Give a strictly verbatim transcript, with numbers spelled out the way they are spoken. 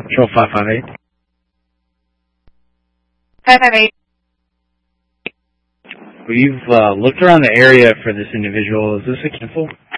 Control five five eight. five five eight. We've uh, looked around the area for this individual. Is this a cancel?